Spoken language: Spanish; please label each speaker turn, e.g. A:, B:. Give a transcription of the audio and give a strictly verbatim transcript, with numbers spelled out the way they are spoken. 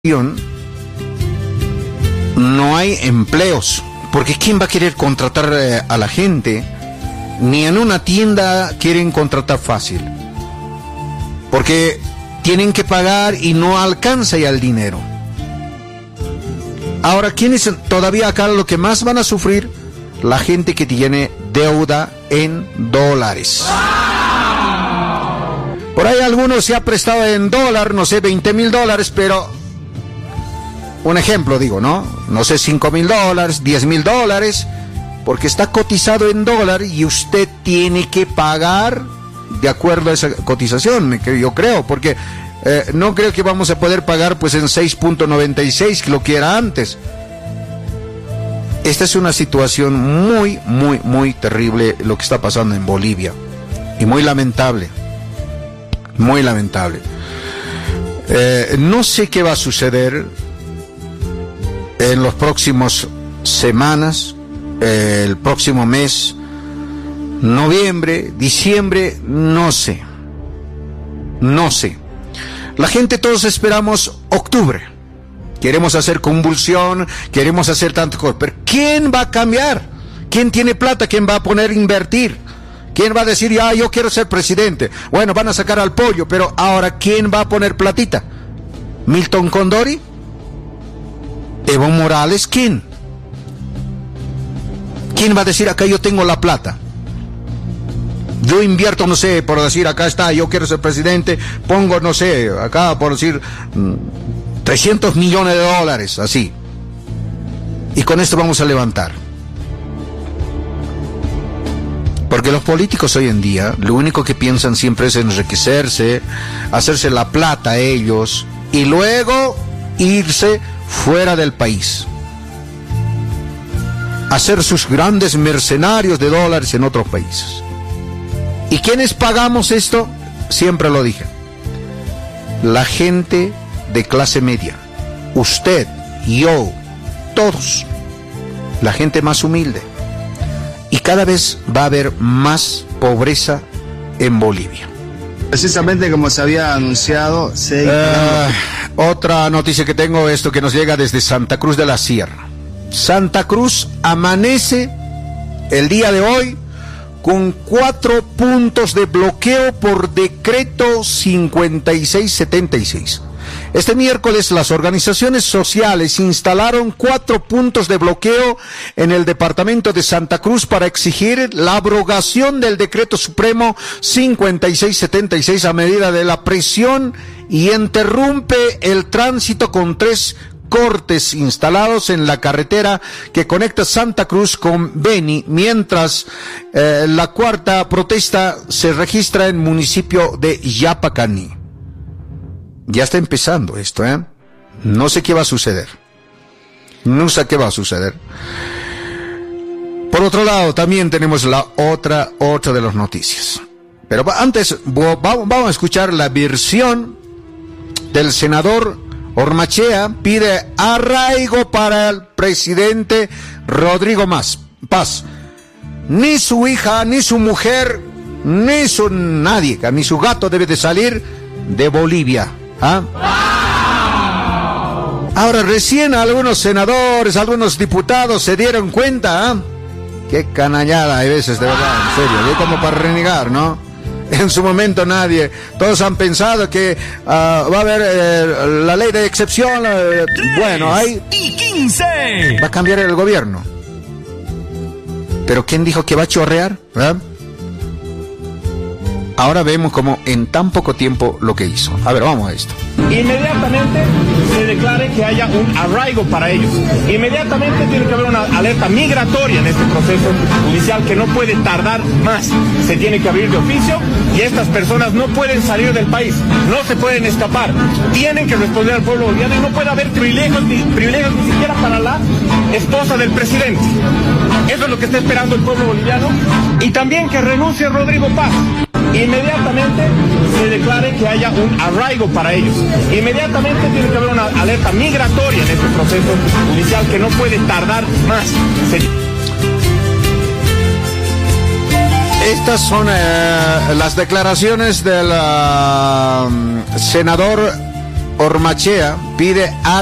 A: no hay empleos, porque ¿quién va a querer contratar eh, a la gente? Ni en una tienda quieren contratar fácil, porque tienen que pagar y no alcanza ya el dinero. Ahora, ¿quiénes todavía acá lo que más van a sufrir? La gente que tiene deuda en dólares. Por ahí algunos se ha prestado en dólar, no sé, veinte mil dólares, pero un ejemplo digo, ¿no? No sé, cinco mil dólares, diez mil dólares, porque está cotizado en dólar y usted tiene que pagar de acuerdo a esa cotización, yo creo, porque eh, no creo que vamos a poder pagar pues en seis punto noventa y seis, que lo que era antes. Esta es una situación muy, muy, muy terrible lo que está pasando en Bolivia, y muy lamentable, muy lamentable. Eh, no sé qué va a suceder en los próximos semanas, eh, el próximo mes, noviembre, diciembre, no sé, no sé. La gente todos esperamos octubre, queremos hacer convulsión, queremos hacer tantas cosas, pero ¿quién va a cambiar? ¿Quién tiene plata? ¿Quién va a poner a invertir? ¿Quién va a decir, ya, yo quiero ser presidente? Bueno, van a sacar al pollo, pero ahora, ¿quién va a poner platita? ¿Milton Condori? ¿Evo Morales? ¿Quién? ¿Quién va a decir, acá yo tengo la plata? Yo invierto, no sé, por decir, acá está, yo quiero ser presidente, pongo, no sé, acá, por decir, trescientos millones de dólares, así. Y con esto vamos a levantar. Porque los políticos hoy en día, lo único que piensan siempre es enriquecerse, hacerse la plata ellos, y luego irse fuera del país, hacer sus grandes mercenarios de dólares en otros países. ¿Y quiénes pagamos esto? Siempre lo dije, la gente de clase media, usted, yo, todos, la gente más humilde. Y cada vez va a haber más pobreza en Bolivia.
B: Precisamente como se había anunciado, se...
A: Uh, otra noticia que tengo, esto que nos llega desde Santa Cruz de la Sierra. Santa Cruz amanece el día de hoy con cuatro puntos de bloqueo por decreto cincuenta y seis setenta y seis. Este miércoles las organizaciones sociales instalaron cuatro puntos de bloqueo en el departamento de Santa Cruz para exigir la abrogación del decreto supremo cincuenta y seis setenta y seis a medida de la presión, y interrumpe el tránsito con tres cortes instalados en la carretera que conecta Santa Cruz con Beni, mientras eh, la cuarta protesta se registra en el municipio de Yapacaní. Ya está empezando esto, ¿eh? No sé qué va a suceder. No sé qué va a suceder. Por otro lado, también tenemos la otra, otra de las noticias. Pero antes, vamos a escuchar la versión del senador Hormachea. Pide arraigo para el presidente Rodrigo Paz. Ni su hija, ni su mujer, ni su nadie, ni su gato debe de salir de Bolivia. ¿Ah? Ahora recién algunos senadores, algunos diputados se dieron cuenta, ¿ah? Qué canallada hay veces, de verdad, en serio, es como para renegar, ¿no? En su momento nadie, todos han pensado que uh, va a haber eh, la ley de excepción, eh, bueno, hay...
C: y quince.
A: Va a cambiar el gobierno. Pero ¿quién dijo que va a chorrear? ¿Ah? Ahora vemos como en tan poco tiempo lo que hizo. A ver, vamos a esto.
D: Inmediatamente se declare que haya un arraigo para ellos. Inmediatamente tiene que haber una alerta migratoria en este proceso judicial que no puede tardar más. Se tiene que abrir de oficio y estas personas no pueden salir del país, no se pueden escapar. Tienen que responder al pueblo boliviano y no puede haber privilegios ni, privilegios ni siquiera para la esposa del presidente. Eso es lo que está esperando el pueblo boliviano. Y también que renuncie Rodrigo Paz. Inmediatamente se declare que haya un arraigo para ellos. Inmediatamente tiene que haber una alerta migratoria en este proceso judicial que no puede tardar más. Se...
A: Estas son eh, las declaraciones del uh, senador Ormachea pide a